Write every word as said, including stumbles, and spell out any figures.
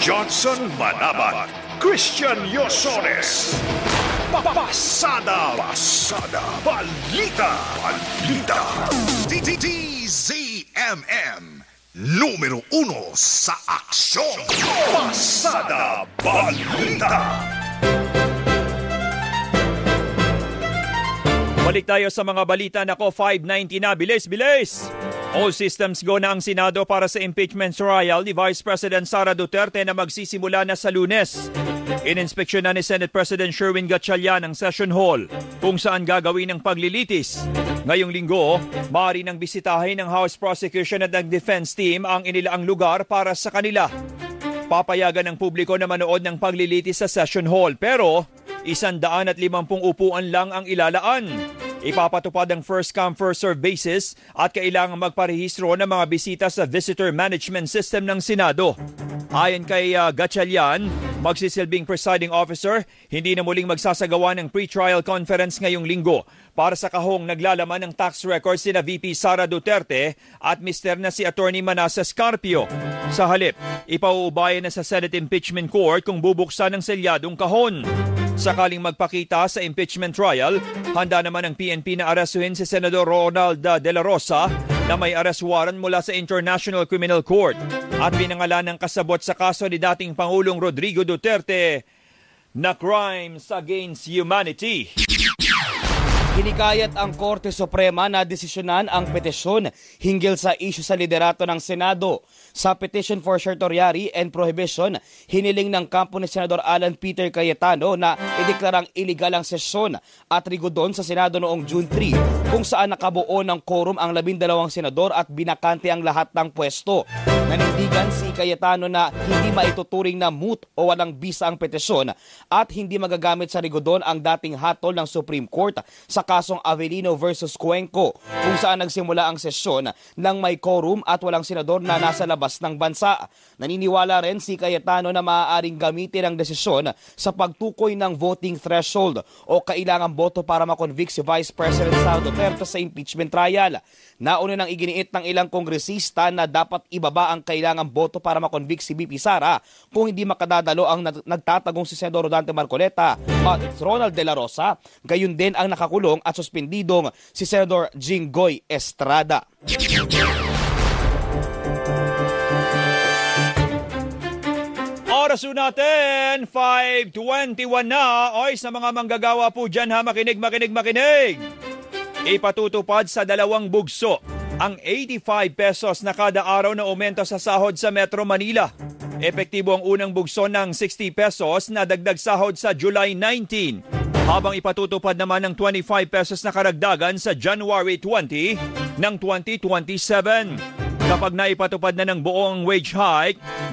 Johnson Manabat, Christian Yosones. Pasada, pasada, balita, balita. D Z M M, numero uno sa aksyon. Pasada, balita. Balik tayo sa mga balita. Nako, five ninety na. Bilis, bilis! All systems go na ang Senado para sa impeachment trial ni Vice President Sara Duterte na magsisimula na sa Lunes. Ininspeksyon na ni Senate President Sherwin Gatchalian ang session hall kung saan gagawin ang paglilitis. Ngayong linggo, maaari nang bisitahin ng House Prosecution at ng Defense Team ang inilaang lugar para sa kanila. Papayagan ng publiko na manood ng paglilitis sa session hall pero isandaan at limampung upuan lang ang ilalaan. Ipapatupad ang first-come, first-serve basis at kailangang magparehistro ng mga bisita sa Visitor Management System ng Senado. Ayon kay uh, Gatchalian, magsisilbing presiding officer, hindi na muling magsasagawa ng pre-trial conference ngayong linggo para sa kahong naglalaman ng tax records sina V P Sara Duterte at mister na si Attorney Manasseh Carpio. Sa halip, ipauubayan na sa Senate Impeachment Court kung bubuksan ng selyadong kahon. Sakaling magpakita sa impeachment trial, handa naman ang P N P na arestuhin si Senador Ronald De La Rosa na may arrest warrant mula sa International Criminal Court at pinangalan ng kasabot sa kaso ni dating Pangulong Rodrigo Duterte na crimes against humanity. Hinikayat ang Korte Suprema na desisyonan ang petisyon hinggil sa isyu sa liderato ng Senado. Sa petition for certiorari and prohibition, hiniling ng kampo ni Senador Alan Peter Cayetano na ideklarang iligal ang sesyon at rigodon sa Senado noong June third kung saan nakabuo ng quorum ang labindalawang senador at binakante ang lahat ng pwesto. Nanindigan si Cayetano na hindi maituturing na moot o walang bisa ang petisyon at hindi magagamit sa rigodon ang dating hatol ng Supreme Court sa kasong Avellino versus Cuenco kung saan nagsimula ang sesyon ng may quorum at walang senador na nasa labas ng bansa. Naniniwala rin si Cayetano na maaaring gamitin ang desisyon sa pagtukoy ng voting threshold o kailangang boto para makonvict si Vice President Sara Duterte sa impeachment trial. Nauna nang iginiit ng ilang kongresista na dapat ibaba ang kailangang boto para makonvict si V P Sara kung hindi makadadalo ang nagtatagong si Senador Rodante Marcoleta at Ronald De La Rosa. Gayon din ang nakakulong at suspendidong si Senador Jinggoy Estrada. Oras natin, five twenty-one na. Oy, sa mga manggagawa po dyan ha, makinig, makinig, makinig. Ipatutupad sa dalawang bugso ang eighty-five pesos na kada araw na aumento sa sahod sa Metro Manila. Epektibo ang unang bugso ng sixty pesos na dagdag sahod sa July nineteenth. Habang ipatutupad naman ng twenty-five pesos na karagdagan sa January twentieth ng twenty twenty-seven. Kapag naipatupad na ng buong wage hike,